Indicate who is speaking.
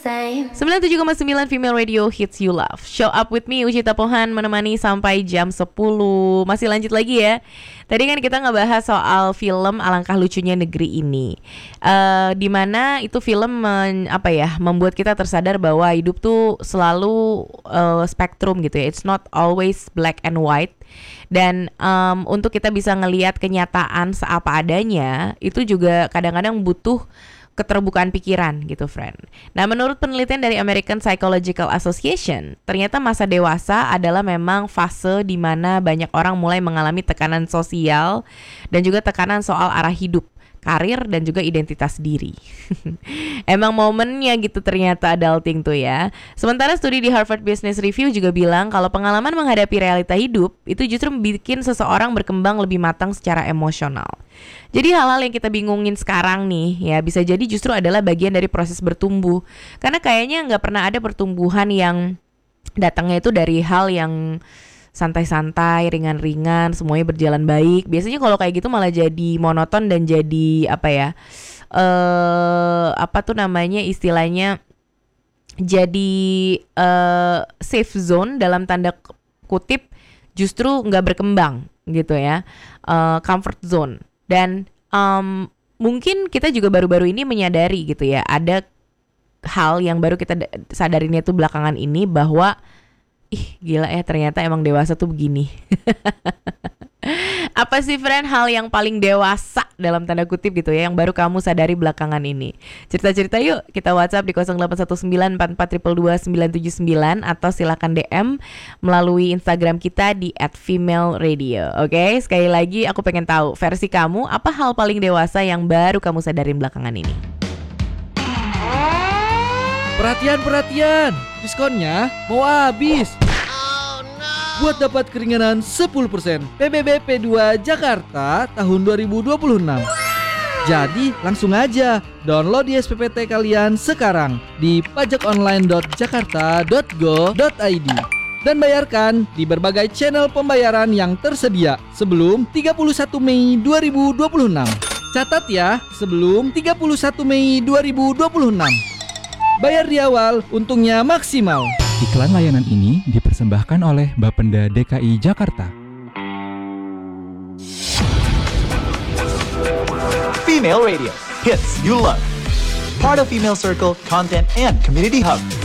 Speaker 1: 97,9 Female Radio Hits You Love. Show up with me, Uci Tapohan, menemani sampai jam 10. Masih lanjut lagi ya. Tadi kan kita ngebahas soal film Alangkah Lucunya Negeri ini, dimana itu film membuat kita tersadar bahwa hidup tuh selalu spektrum gitu ya. It's not always black and white. Dan untuk kita bisa ngelihat kenyataan seapa adanya, itu juga kadang-kadang butuh keterbukaan pikiran gitu, friend. Nah, menurut penelitian dari American Psychological Association, ternyata masa dewasa adalah memang fase di mana banyak orang mulai mengalami tekanan sosial dan juga tekanan soal arah hidup, karir, dan juga identitas diri. Emang momennya gitu ternyata adulting tuh ya. Sementara studi di Harvard Business Review juga bilang kalau pengalaman menghadapi realita hidup itu justru bikin seseorang berkembang lebih matang secara emosional. Jadi hal-hal yang kita bingungin sekarang nih ya bisa jadi justru adalah bagian dari proses bertumbuh. Karena kayaknya gak pernah ada pertumbuhan yang datangnya itu dari hal yang santai-santai, ringan-ringan, semuanya berjalan baik. Biasanya kalau kayak gitu malah jadi monoton dan jadi istilahnya jadi safe zone dalam tanda kutip, justru nggak berkembang gitu ya, comfort zone. Dan mungkin kita juga baru-baru ini menyadari gitu ya, ada hal yang baru kita sadarin itu belakangan ini bahwa gila ya, ternyata emang dewasa tuh begini. Apa sih, friend, hal yang paling dewasa dalam tanda kutip gitu ya yang baru kamu sadari belakangan ini? Cerita-cerita yuk, kita WhatsApp di 0819442299 atau silakan DM melalui Instagram kita di @femaleradio. Oke, sekali lagi aku pengen tahu versi kamu, apa hal paling dewasa yang baru kamu sadarin belakangan ini?
Speaker 2: Perhatian, diskonnya mau habis. Buat dapat keringanan 10% PBB P2 Jakarta tahun 2026. Jadi langsung aja download di SPPT kalian sekarang di pajakonline.jakarta.go.id dan bayarkan di berbagai channel pembayaran yang tersedia sebelum 31 Mei 2026. Catat ya, sebelum 31 Mei 2026. Bayar di awal, untungnya maksimal.
Speaker 3: Iklan layanan ini dipersembahkan oleh Bapenda DKI Jakarta.
Speaker 4: Female Radio, hits you love. Part of Female Circle Content and Community Hub.